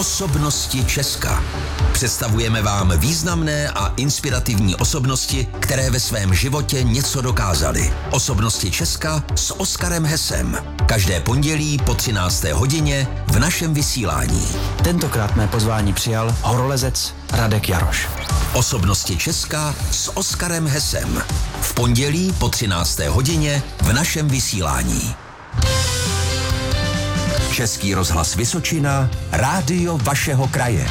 Osobnosti Česka. Představujeme vám významné a inspirativní osobnosti, které ve svém životě něco dokázaly. Osobnosti Česka s Oskarem Hesem. Každé pondělí po 13. hodině v našem vysílání. Tentokrát mé pozvání přijal horolezec Radek Jaroš. Osobnosti Česka s Oskarem Hesem. V pondělí po 13. hodině v našem vysílání. Český rozhlas Vysočina, rádio vašeho kraje.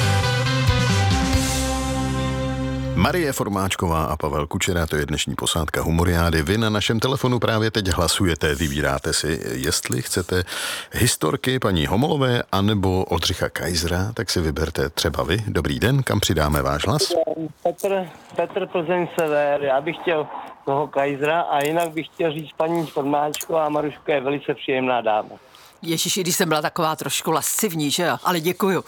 Marie Formáčková a Pavel Kučera, to je dnešní posádka Humoriády. Vy na našem telefonu právě teď hlasujete, vybíráte si, jestli chcete historky paní Homolové anebo Oldřicha Kaisera, tak si vyberte třeba vy. Dobrý den, kam přidáme váš hlas? Petr Plzeň Sever, já bych chtěl toho Kaisera a jinak bych chtěl říct paní Formáčková a Maruška je velice příjemná dáma. Ježiši, když jsem byla taková trošku lascivní, že jo? Ale děkuju.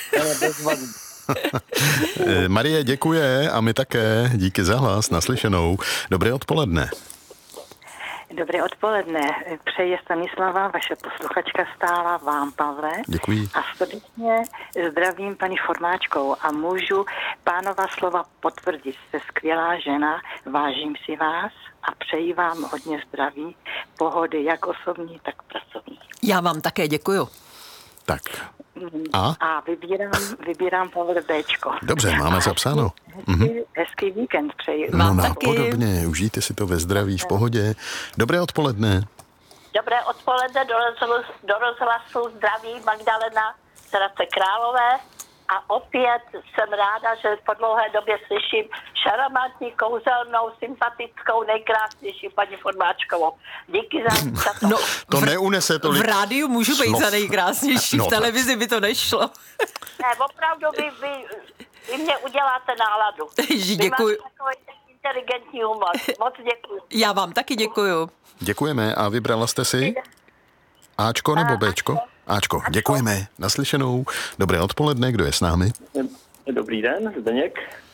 Marie děkuje a my také. Díky za hlas, naslyšenou. Dobré odpoledne. Dobré odpoledne. Přeje Stanislava, vaše posluchačka stála, vám, Pavle. Děkuji. A srdečně zdravím paní Formáčkou a můžu pánova slova potvrdit. Jste skvělá žena, vážím si vás a přeji vám hodně zdraví, pohody, jak osobní, tak pracovní. Já vám také děkuju. Tak. A vybírám Pavle Bčko. Dobře, máme zapsáno. Hezký víkend přeji. Mám taky. Podobně, užijte si to ve zdraví, v pohodě. Dobré odpoledne. Dobré odpoledne, do rozhlasu zdraví Magdalena z Hradce Králové a opět jsem ráda, že po dlouhé době slyším šarmantní, kouzelnou, sympatickou, nejkrásnější paní Formáčkovou. Díky za to. No, to neunese tolik. V rádiu můžu být za nejkrásnější, v televizi by to nešlo. Ne, opravdu vy mě uděláte náladu. Děkuji. Vy máte takový inteligentní humor. Moc děkuji. Já vám taky děkuju. Děkujeme a vybrala jste si Ačko nebo Bčko? Ačko. Děkujeme. Naslyšenou. Dobré odpoledne. Kdo je s námi? Dobrý den, Zdeněk.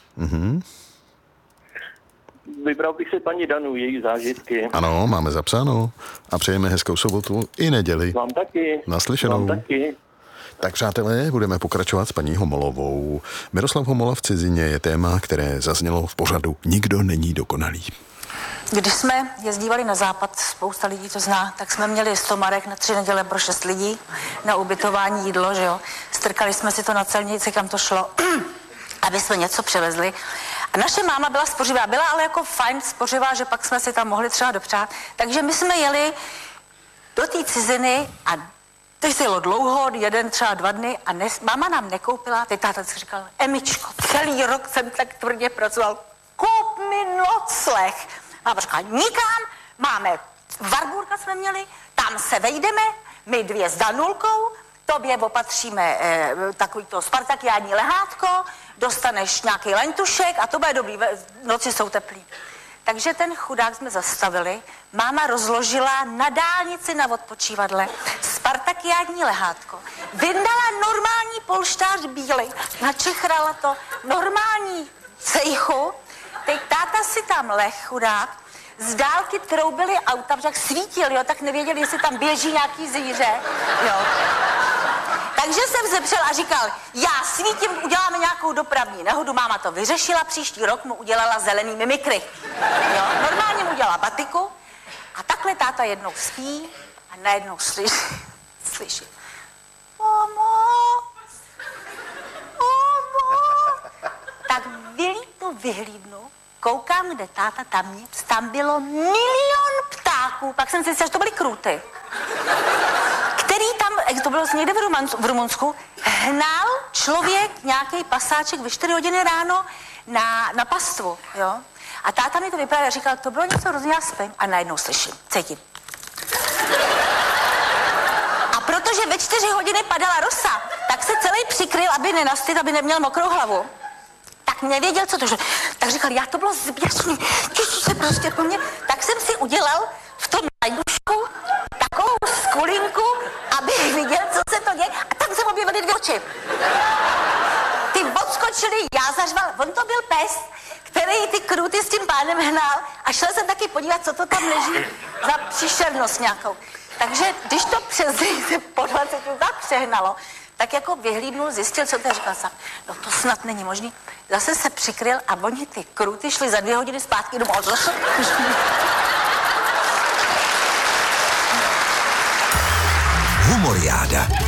Vybral bych si paní Danu, její zážitky. Ano, máme zapsáno. A přejeme hezkou sobotu i neděli. Vám taky. Naslyšenou. Vám taky. Tak přátelé, budeme pokračovat s paní Homolovou. Miroslav Homola v cizině je téma, které zaznělo v pořadu Nikdo není dokonalý. Když jsme jezdívali na západ, spousta lidí to zná, tak jsme měli stomarek na 3 neděle pro 6 lidí, na ubytování, jídlo, že jo. Strkali jsme si to na celnici, kam to šlo, aby jsme něco převezli. A naše máma byla spořivá, byla ale jako fajn spořivá, že pak jsme si tam mohli třeba dopřát. Takže my jsme jeli do té ciziny a teď se jelo dlouho, jeden třeba 2 dny a máma nám nekoupila, teď táta si říkal, Emičko, celý rok jsem tak tvrdě pracoval, koup mi nocleh. Máma říká, nikam, máme, Warburga jsme měli, tam se vejdeme, my 2 s Danulkou, tobě opatříme takovýto spartakiádní lehátko, dostaneš nějaký lentušek a to bude dobrý, noci jsou teplý. Takže ten chudák jsme zastavili, máma rozložila na dálnici na odpočívadle spartakiádní lehátko, vyndala normální polštář bílej, načechrala to normální cejchu, teď táta si tam leh, chudák, z dálky troubili auta, protože jak svítil, jo, tak nevěděli, jestli tam běží nějaký zvíře, jo. Takže jsem se přel a říkal, já svítím, uděláme nějakou dopravní nehodu, máma to vyřešila, příští rok mu udělala zelený mimikry, jo. Normálně mu udělala batiku a takhle táta jednou spí a najednou slyší, tak to vyhlídnu, koukám, kde táta tam nic, tam bylo 1 000 000 ptáků, pak jsem si říkala, že to byly krůty, který tam, to bylo někde v Rumunsku, hnal člověk, nějaký pasáček ve 4 hodiny ráno na pastvu, jo. A táta mi to vyprávěl a říkal, to bylo něco hrozně, já spím a najednou slyším, cítím. A protože ve 4 hodiny padala rosa, tak se celý přikryl, aby nenastyt, aby neměl mokrou hlavu. Tak nevěděl, co to je. Tak říkal, já to bylo zběsný, se prostě po mně. Tak jsem si udělal v tom najdušku takovou skulinku, aby viděl, co se to děje. A tam se objevily 2 oči. Ty odskočili, já zařval. On to byl pes, který ty kruty s tím pánem hnal a šel jsem taky podívat, co to tam leží za příšernost nějakou. Takže když to přes se po 20 tak přehnalo, tak tak jako vyhlídnul, zjistil, co to je, říkal jsem, no to snad není možný. Zase se přikryl a oni ty kruty šli za 2 hodiny zpátky domů. Humoriáda.